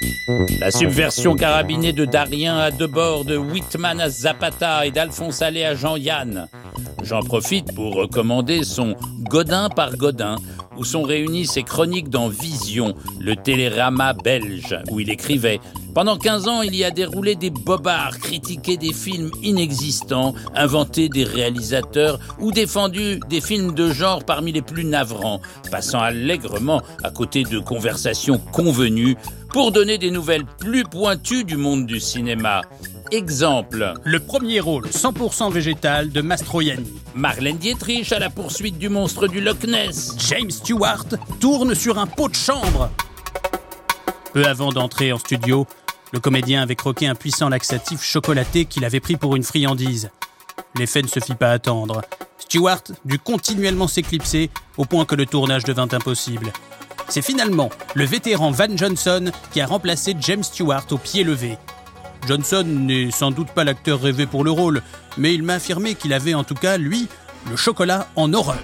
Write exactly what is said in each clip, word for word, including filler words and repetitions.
La subversion carabinée de Darien à Debord, de Whitman à Zapata et d'Alphonse Allais à Jean-Yann. J'en profite pour recommander son Godin par Godin, où sont réunies ses chroniques dans Vision, le télérama belge, où il écrivait « Pendant quinze ans, il y a déroulé des bobards, critiqué des films inexistants, inventé des réalisateurs ou défendu des films de genre parmi les plus navrants, passant allègrement à côté de conversations convenues pour donner des nouvelles plus pointues du monde du cinéma. » Exemple. Le premier rôle, cent pour cent végétal, de Mastroianni. Marlène Dietrich à la poursuite du monstre du Loch Ness. James Stewart tourne sur un pot de chambre. Peu avant d'entrer en studio, le comédien avait croqué un puissant laxatif chocolaté qu'il avait pris pour une friandise. L'effet ne se fit pas attendre. Stewart dut continuellement s'éclipser au point que le tournage devint impossible. C'est finalement le vétéran Van Johnson qui a remplacé James Stewart au pied levé. Johnson n'est sans doute pas l'acteur rêvé pour le rôle, mais il m'a affirmé qu'il avait en tout cas, lui, le chocolat en horreur.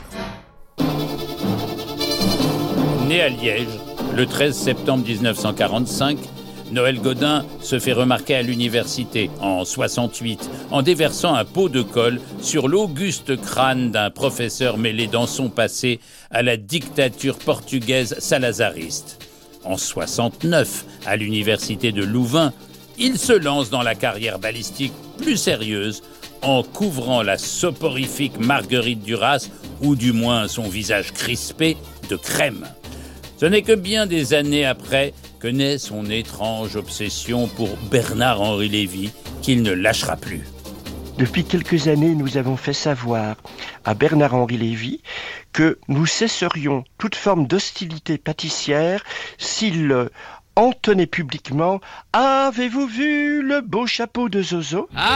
Né à Liège, le treize septembre dix-neuf cent quarante-cinq, Noël Godin se fait remarquer à l'université en soixante-huit en déversant un pot de colle sur l'auguste crâne d'un professeur mêlé dans son passé à la dictature portugaise salazariste. En soixante-neuf, à l'université de Louvain, il se lance dans la carrière balistique plus sérieuse en couvrant la soporifique Marguerite Duras, ou du moins son visage crispé, de crème. Ce n'est que bien des années après que naît son étrange obsession pour Bernard-Henri Lévy, qu'il ne lâchera plus. Depuis quelques années, nous avons fait savoir à Bernard-Henri Lévy que nous cesserions toute forme d'hostilité pâtissière s'il entonnait publiquement « Avez-vous vu le beau chapeau de Zozo ?»